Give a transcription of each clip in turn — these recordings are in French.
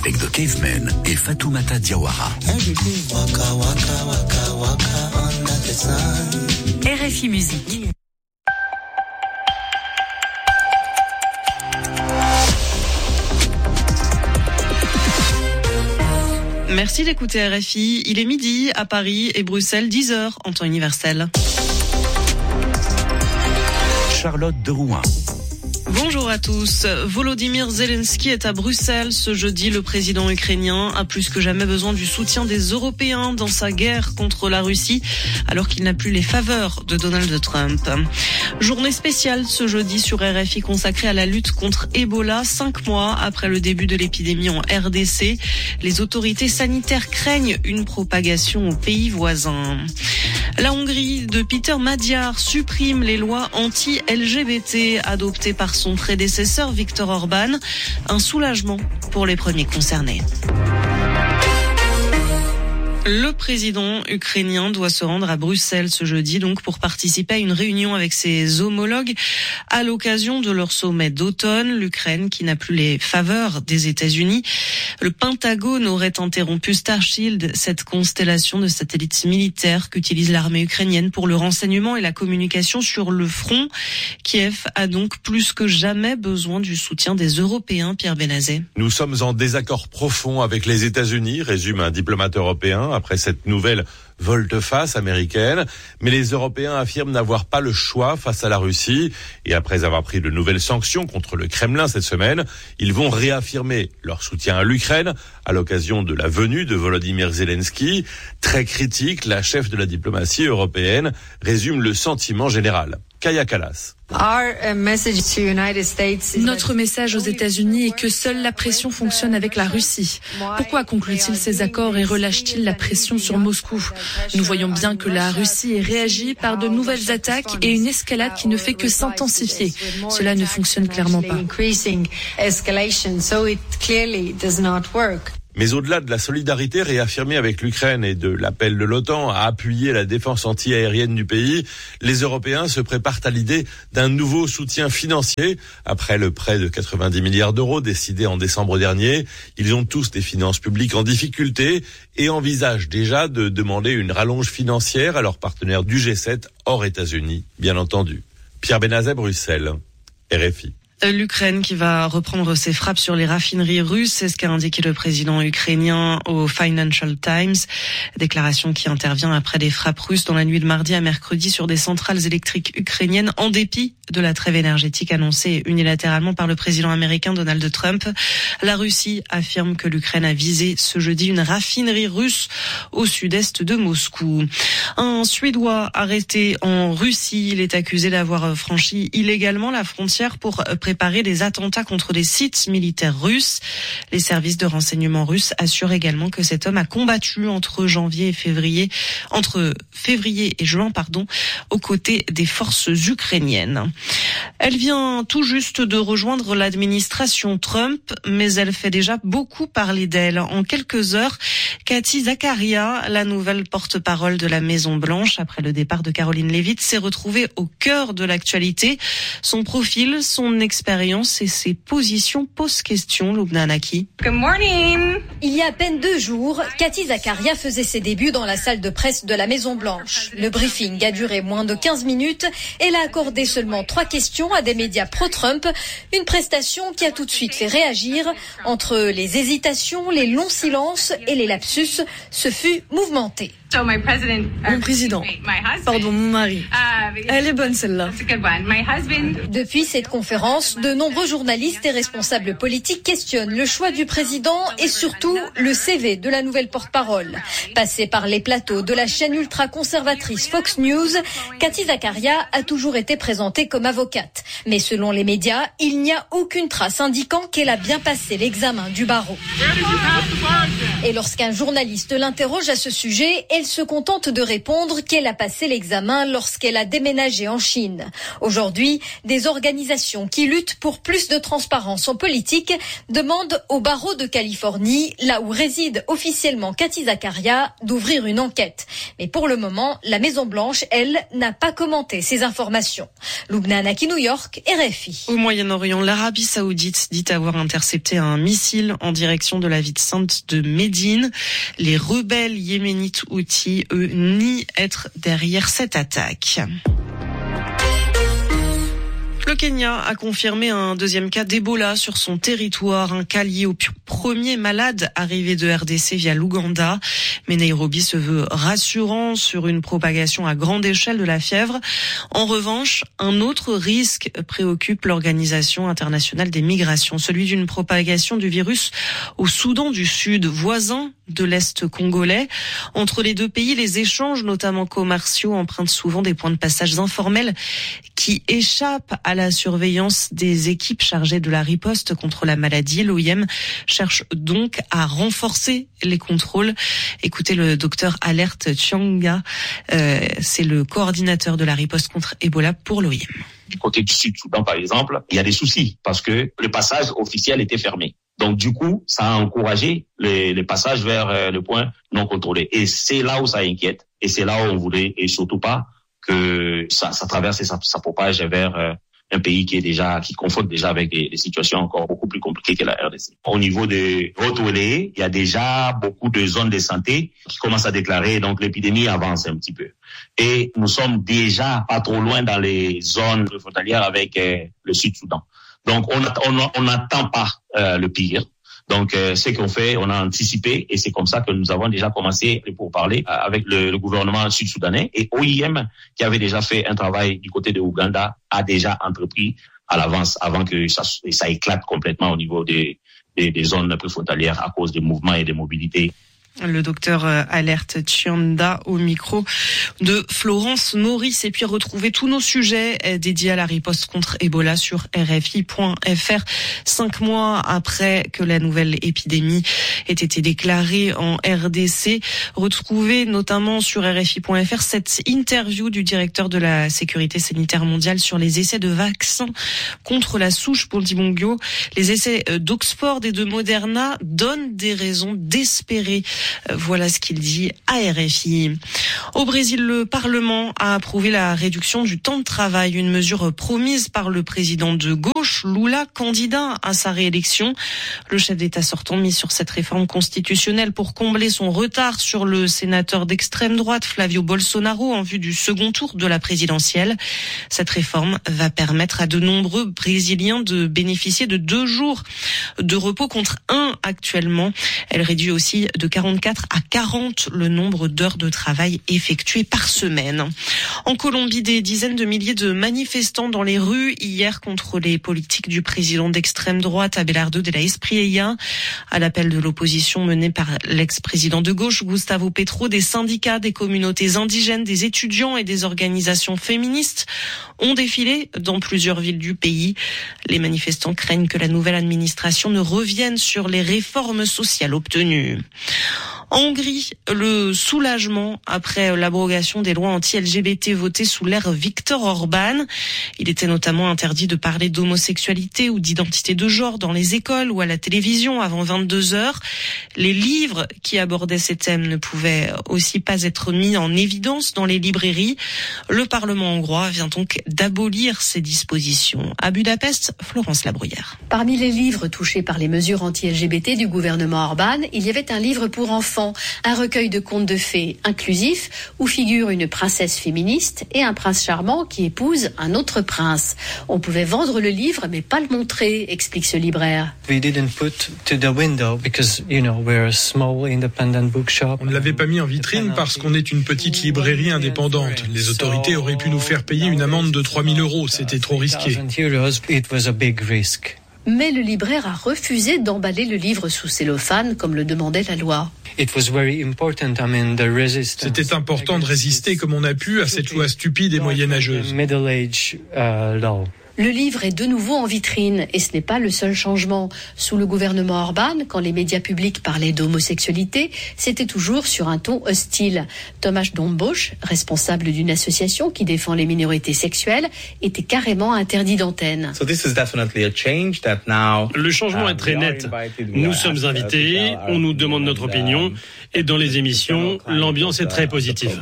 avec The Cavemen et Fatoumata Diawara. RFI Musique. Merci d'écouter RFI. Il est midi à Paris et Bruxelles, 10h en temps universel. Charlotte de Rouen. Bonjour à tous. Volodymyr Zelensky est à Bruxelles ce jeudi. Le président ukrainien a plus que jamais besoin du soutien des Européens dans sa guerre contre la Russie, alors qu'il n'a plus les faveurs de Donald Trump. Journée spéciale ce jeudi sur RFI consacrée à la lutte contre Ebola. 5 mois après le début de l'épidémie en RDC, les autorités sanitaires craignent une propagation aux pays voisins. La Hongrie de Peter Magyar supprime les lois anti-LGBT adoptées par son prédécesseur Viktor Orban. Un soulagement pour les premiers concernés. Le président ukrainien doit se rendre à Bruxelles ce jeudi donc pour participer à une réunion avec ses homologues à l'occasion de leur sommet d'automne. L'Ukraine qui n'a plus les faveurs des États-Unis. Le Pentagone aurait interrompu Starshield, cette constellation de satellites militaires qu'utilise l'armée ukrainienne pour le renseignement et la communication sur le front. Kiev a donc plus que jamais besoin du soutien des Européens. Pierre Benazet. Nous sommes en désaccord profond avec les États-Unis, résume un diplomate européen après cette nouvelle volte-face américaine. Mais les Européens affirment n'avoir pas le choix face à la Russie. Et après avoir pris de nouvelles sanctions contre le Kremlin cette semaine, ils vont réaffirmer leur soutien à l'Ukraine à l'occasion de la venue de Volodymyr Zelensky. Très critique, la chef de la diplomatie européenne résume le sentiment général. Kaya Kallas. Notre message aux États-Unis est que seule la pression fonctionne avec la Russie. Pourquoi conclut-il ces accords et relâche-t-il la pression sur Moscou ? Nous voyons bien que la Russie réagit par de nouvelles attaques et une escalade qui ne fait que s'intensifier. Cela ne fonctionne clairement pas. Mais au-delà de la solidarité réaffirmée avec l'Ukraine et de l'appel de l'OTAN à appuyer la défense anti-aérienne du pays, les Européens se préparent à l'idée d'un nouveau soutien financier. Après le prêt de 90 milliards d'euros décidé en décembre dernier, ils ont tous des finances publiques en difficulté et envisagent déjà de demander une rallonge financière à leurs partenaires du G7 hors États-Unis, bien entendu. Pierre Benazet, Bruxelles, RFI. L'Ukraine qui va reprendre ses frappes sur les raffineries russes, c'est ce qu'a indiqué le président ukrainien au Financial Times. Déclaration qui intervient après des frappes russes dans la nuit de mardi à mercredi sur des centrales électriques ukrainiennes en dépit de la trêve énergétique annoncée unilatéralement par le président américain Donald Trump. La Russie affirme que l'Ukraine a visé ce jeudi une raffinerie russe au sud-est de Moscou. Un Suédois arrêté en Russie, il est accusé d'avoir franchi illégalement la frontière pour préparer des attentats contre des sites militaires russes. Les services de renseignement russes assurent également que cet homme a combattu entre février et juin, aux côtés des forces ukrainiennes. Elle vient tout juste de rejoindre l'administration Trump, mais elle fait déjà beaucoup parler d'elle. En quelques heures, Cathy Zakaria, la nouvelle porte-parole de la Maison-Blanche, après le départ de Caroline Leavitt, s'est retrouvée au cœur de l'actualité. Son profil, son expérience et ses positions posent question. Loubna Anaki. Good morning. Il y a à peine 2 jours, Cathy Zakaria faisait ses débuts dans la salle de presse de la Maison-Blanche. Le briefing a duré moins de 15 minutes. Elle a accordé seulement 3 questions à des médias pro-Trump. Une prestation qui a tout de suite fait réagir. Entre les hésitations, les longs silences et les lapsus, ce fut mouvementé. Mon président, mon mari. Elle est bonne celle-là. Depuis cette conférence, de nombreux journalistes et responsables politiques questionnent le choix du président et surtout le CV de la nouvelle porte-parole. Passée par les plateaux de la chaîne ultra-conservatrice Fox News, Cathy Zakaria a toujours été présentée comme avocate. Mais selon les médias, il n'y a aucune trace indiquant qu'elle a bien passé l'examen du barreau. Et lorsqu'un journaliste l'interroge à ce sujet, elle se contente de répondre qu'elle a passé l'examen lorsqu'elle a déménagé en Chine. Aujourd'hui, des organisations qui luttent pour plus de transparence en politique demandent au barreau de Californie, là où réside officiellement Cathy Zakaria, d'ouvrir une enquête. Mais pour le moment, la Maison-Blanche, elle, n'a pas commenté ces informations. Lubna Anaki, New York, RFI. Au Moyen-Orient, l'Arabie Saoudite dit avoir intercepté un missile en direction de la ville sainte de Médine. Les rebelles yéménites Houthis, eux, nient être derrière cette attaque. Le Kenya a confirmé un deuxième cas d'Ebola sur son territoire, un cas lié au premier malade arrivé de RDC via l'Ouganda. Mais Nairobi se veut rassurant sur une propagation à grande échelle de la fièvre. En revanche, un autre risque préoccupe l'Organisation internationale des migrations, celui d'une propagation du virus au Soudan du Sud, voisin de l'Est congolais. Entre les deux pays, les échanges, notamment commerciaux, empruntent souvent des points de passage informels qui échappent à la surveillance des équipes chargées de la riposte contre la maladie. L'OIM cherche donc à renforcer les contrôles. Écoutez le docteur Alert Chianga, c'est le coordinateur de la riposte contre Ebola pour l'OIM. Du côté du Sud-Soudan, par exemple, il y a des soucis parce que le passage officiel était fermé. Donc, du coup, ça a encouragé les passages vers le point non contrôlé. Et c'est là où ça inquiète. Et c'est là où on voulait, et surtout pas, que ça traverse et ça propage vers un pays qui confronte déjà avec des situations encore beaucoup plus compliquées que la RDC. Au niveau des Hautes-Ouélé, il y a déjà beaucoup de zones de santé qui commencent à déclarer, donc l'épidémie avance un petit peu. Et nous sommes déjà pas trop loin dans les zones frontalières avec le Sud-Soudan. Donc on n'attend pas le pire. Donc, ce qu'on fait, on a anticipé et c'est comme ça que nous avons déjà commencé les pourparlers avec le gouvernement sud-soudanais et OIM qui avait déjà fait un travail du côté de Ouganda a déjà entrepris à l'avance avant que ça éclate complètement au niveau des zones préfrontalières à cause des mouvements et des mobilités. Le docteur Alert Chianda au micro de Florence Maurice. Et puis retrouver tous nos sujets dédiés à la riposte contre Ebola sur RFI.fr. 5 mois après que la nouvelle épidémie ait été déclarée en RDC. Retrouvez notamment sur RFI.fr cette interview du directeur de la sécurité sanitaire mondiale sur les essais de vaccins contre la souche Bundibugyo. Les essais d'Oxford et de Moderna donnent des raisons d'espérer. Voilà ce qu'il dit à RFI. Au Brésil, le Parlement a approuvé la réduction du temps de travail, une mesure promise par le président de gauche, Lula, candidat à sa réélection. Le chef d'État sortant mise sur cette réforme constitutionnelle pour combler son retard sur le sénateur d'extrême droite, Flavio Bolsonaro, en vue du second tour de la présidentielle. Cette réforme va permettre à de nombreux Brésiliens de bénéficier de 2 jours de repos contre 1 actuellement. Elle réduit aussi de 44 à 40 le nombre d'heures de travail effectuées par semaine. En Colombie, des dizaines de milliers de manifestants dans les rues hier contre les politiques du président d'extrême droite Abelardo de la Espriella. À l'appel de l'opposition menée par l'ex-président de gauche Gustavo Petro, des syndicats, des communautés indigènes, des étudiants et des organisations féministes ont défilé dans plusieurs villes du pays. Les manifestants craignent que la nouvelle administration ne revienne sur les réformes sociales obtenues. En Hongrie, le soulagement après l'abrogation des lois anti-LGBT votées sous l'ère Viktor Orban. Il était notamment interdit de parler d'homosexualité ou d'identité de genre dans les écoles ou à la télévision avant 22h. Les livres qui abordaient ces thèmes ne pouvaient aussi pas être mis en évidence dans les librairies. Le Parlement hongrois vient donc d'abolir ces dispositions. À Budapest, Florence Labruyère. Parmi les livres touchés par les mesures anti-LGBT du gouvernement Orban, il y avait un livre pour enfants, un recueil de contes de fées inclusif où figure une princesse féministe et un prince charmant qui épouse un autre prince. On pouvait vendre le livre mais pas le montrer, explique ce libraire. On ne l'avait pas mis en vitrine parce qu'on est une petite librairie indépendante. Les autorités auraient pu nous faire payer une amende de 3 000 €. C'était trop risqué. Mais le libraire a refusé d'emballer le livre sous cellophane comme le demandait la loi. C'était important de résister comme on a pu à cette loi stupide et moyenâgeuse. Le livre est de nouveau en vitrine et ce n'est pas le seul changement. Sous le gouvernement Orban, quand les médias publics parlaient d'homosexualité, c'était toujours sur un ton hostile. Tomasz Dąbrosz, responsable d'une association qui défend les minorités sexuelles, était carrément interdit d'antenne. Le changement est très net. Nous sommes invités, on nous demande notre opinion et dans les émissions, l'ambiance est très positive.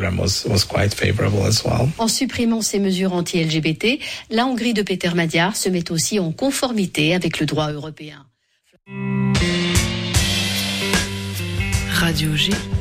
En supprimant ces mesures anti-LGBT, la Hongrie de Péter Magyar se met aussi en conformité avec le droit européen. Radio G.